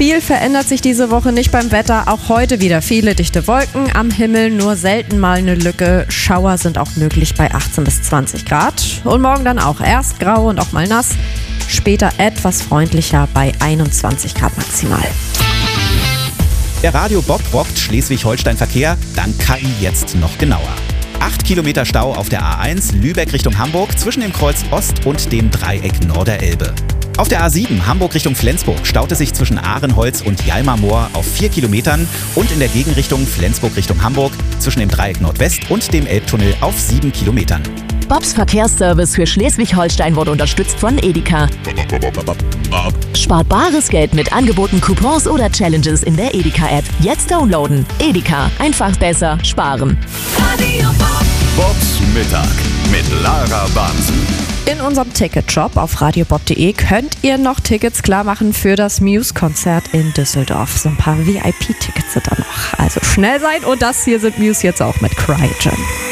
Viel verändert sich diese Woche nicht beim Wetter. Auch heute wieder viele dichte Wolken. Am Himmel nur selten mal eine Lücke. Schauer sind auch möglich bei 18 bis 20 Grad. Und morgen dann auch erst grau und auch mal nass. Später etwas freundlicher bei 21 Grad maximal. Der Radio Bob rockt Schleswig-Holstein-Verkehr dank KI jetzt noch genauer. 8 Kilometer Stau auf der A1 Lübeck Richtung Hamburg zwischen dem Kreuz Ost und dem Dreieck Norderelbe. Auf der A7 Hamburg Richtung Flensburg staut es sich zwischen Ahrenholz und Jalmarmoor auf 4 Kilometern und in der Gegenrichtung Flensburg Richtung Hamburg zwischen dem Dreieck Nordwest und dem Elbtunnel auf 7 Kilometern. Bobs Verkehrsservice für Schleswig-Holstein wurde unterstützt von Edeka. Spart bares Geld mit Angeboten, Coupons oder Challenges in der Edeka-App. Jetzt downloaden. Edeka. Einfach besser sparen. Bobs Mittag mit Lara Bansen. In unserem Ticketshop auf radiobob.de könnt ihr noch Tickets klar machen für das Muse-Konzert in Düsseldorf. So ein paar VIP-Tickets sind da noch. Also schnell sein und das hier sind Muse jetzt auch mit Cryogen.